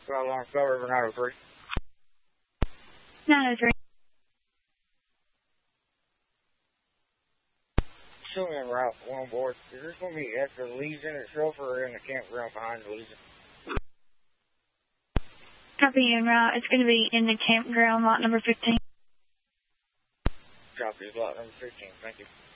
Well, on Skull River 903. 903. Show me en route, one board. Is this going to be at the Legion itself or in the campground behind the Legion? Copy en route. It's going to be in the campground, lot number 15. Copy, lot number 15. Thank you.